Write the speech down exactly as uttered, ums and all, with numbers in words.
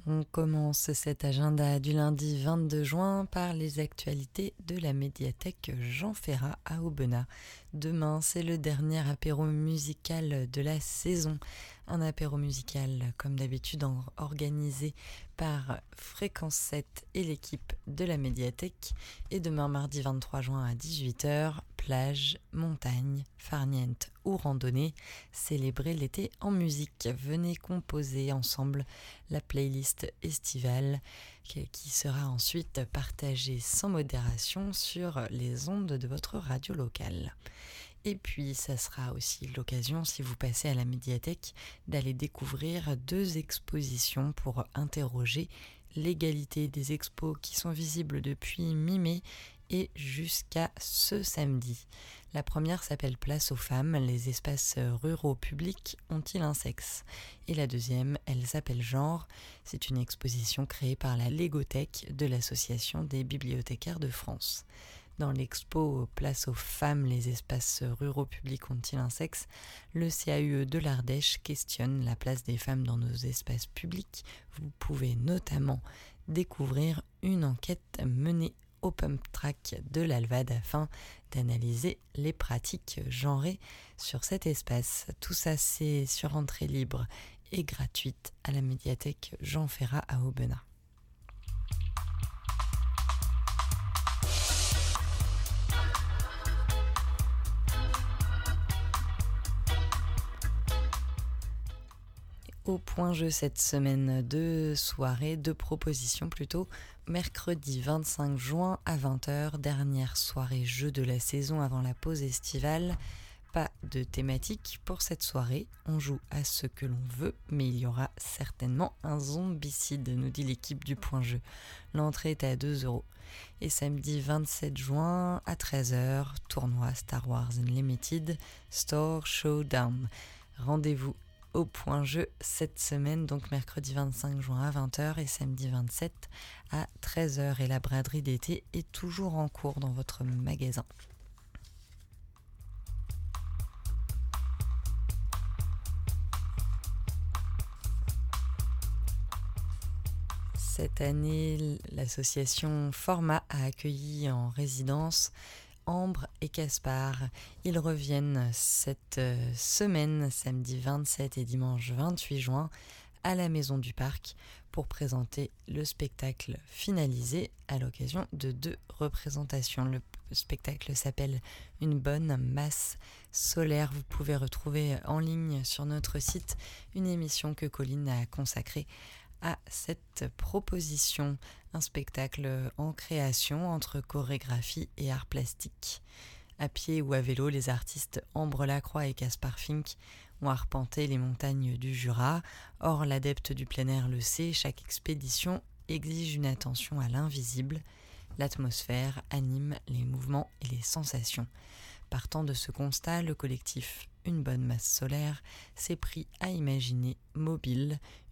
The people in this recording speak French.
On commence cet agenda du lundi vingt-deux juin par les actualités de la médiathèque Jean Ferrat à Aubenas. Demain, c'est le dernier apéro musical de la saison. Un apéro musical, comme d'habitude, organisé par Fréquence sept et l'équipe de la médiathèque. Et demain, mardi vingt-trois juin à dix-huit heures, plage, montagne, farniente ou randonnée, célébrer l'été en musique. Venez composer ensemble la playlist estivale qui sera ensuite partagée sans modération sur les ondes de votre radio locale. Et puis, ça sera aussi l'occasion, si vous passez à la médiathèque, d'aller découvrir deux expositions pour interroger l'égalité des expos qui sont visibles depuis mi-mai et jusqu'à ce samedi. La première s'appelle Place aux femmes, les espaces ruraux publics ont-ils un sexe ? Et la deuxième, elle s'appelle Genre, c'est une exposition créée par la Légothèque de l'Association des bibliothécaires de France. Dans l'expo Place aux femmes, les espaces ruraux publics ont-ils un sexe ? Le C A U E de l'Ardèche questionne la place des femmes dans nos espaces publics. Vous pouvez notamment découvrir une enquête menée au Pump Track de l'Alvad afin d'analyser les pratiques genrées sur cet espace. Tout ça, c'est sur entrée libre et gratuite à la médiathèque Jean Ferrat à Aubenas. Au point jeu cette semaine, deux soirées, deux propositions plutôt. Mercredi vingt-cinq juin à vingt heures, dernière soirée jeu de la saison avant la pause estivale. Pas de thématique pour cette soirée, on joue à ce que l'on veut, mais il y aura certainement un zombicide, nous dit l'équipe du point jeu. L'entrée est à deux euros. Et samedi vingt-sept juin à treize heures, tournoi Star Wars Unlimited Store Showdown. Rendez-vous au point jeu cette semaine, donc mercredi vingt-cinq juin à vingt heures et samedi vingt-sept à treize heures. Et la braderie d'été est toujours en cours dans votre magasin. Cette année, l'association Format a accueilli en résidence Ambre et Caspar. Ils reviennent cette semaine, samedi vingt-sept et dimanche vingt-huit juin, à la Maison du Parc pour présenter le spectacle finalisé à l'occasion de deux représentations. Le spectacle s'appelle Une bonne masse solaire. Vous pouvez retrouver en ligne sur notre site une émission que Colline a consacrée à cette proposition, un spectacle en création entre chorégraphie et art plastique. À pied ou à vélo, les artistes Ambre Lacroix et Caspar Fink ont arpenté les montagnes du Jura. Or, l'adepte du plein air le sait, chaque expédition exige une attention à l'invisible. L'atmosphère anime les mouvements et les sensations. Partant de ce constat, le collectif Une bonne masse solaire s'est pris à imaginer Mobile,